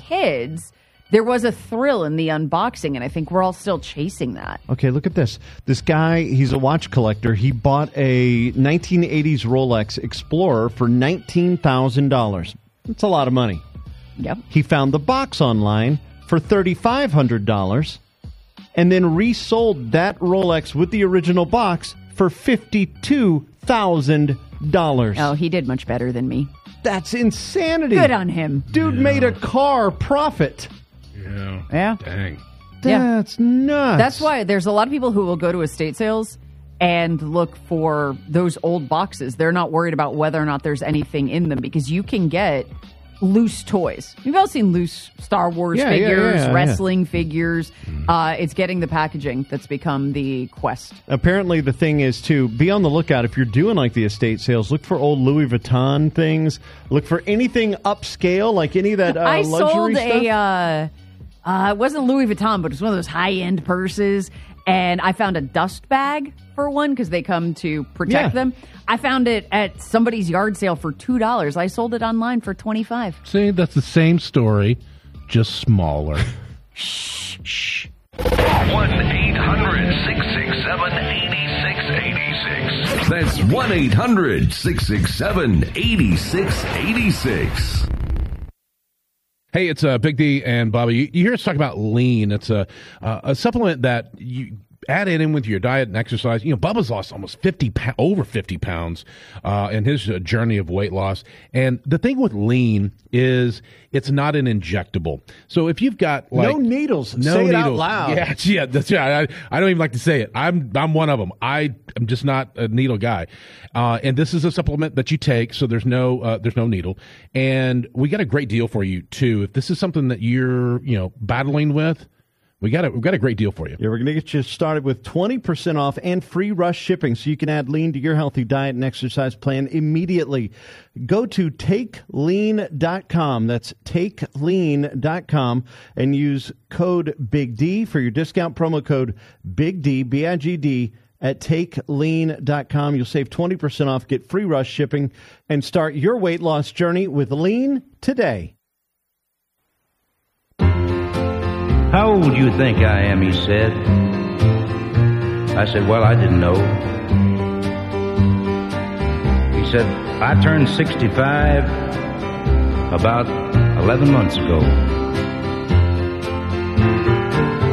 kids, there was a thrill in the unboxing, and I think we're all still chasing that. Okay, look at this. This guy, he's a watch collector. He bought a 1980s Rolex Explorer for $19,000. That's a lot of money. Yep. He found the box online for $3,500 and then resold that Rolex with the original box for $52,000. Oh, he did much better than me. That's insanity. Good on him. Dude made a car profit. Yeah. Dang. That's nuts. That's why there's a lot of people who will go to estate sales and look for those old boxes. They're not worried about whether or not there's anything in them because you can get loose toys. You've all seen loose Star Wars figures, wrestling figures. It's getting the packaging that's become the quest. Apparently the thing is, too, be on the lookout. If you're doing like the estate sales, look for old Louis Vuitton things. Look for anything upscale, like any of that I luxury sold stuff. it wasn't Louis Vuitton, but it was one of those high-end purses. And I found a dust bag for one because they come to protect them. I found it at somebody's yard sale for $2. I sold it online for $25. See, that's the same story, just smaller. Shh. 1-800-667-8686. That's 1-800-667-8686. Hey, it's Big D and Bobby. You hear us talk about lean. It's a supplement that you add it in with your diet and exercise. You know, Bubba's lost almost over 50 pounds in his journey of weight loss. And the thing with lean is it's not an injectable. So if you've got like no needles, no say needles, it out loud. Yeah, that's right. I don't even like to say it. I'm one of them. I'm just not a needle guy. And this is a supplement that you take, so there's no needle. And we got a great deal for you too. If this is something that you're battling with, we've got a great deal for you. Yeah, we're going to get you started with 20% off and free rush shipping so you can add lean to your healthy diet and exercise plan immediately. Go to takelean.com. That's takelean.com and use code Big D for your discount promo code Big D, BIGD, at takelean.com. You'll save 20% off, get free rush shipping, and start your weight loss journey with lean today. How old do you think I am, he said. I said, well, I didn't know. He said, I turned 65 about 11 months ago.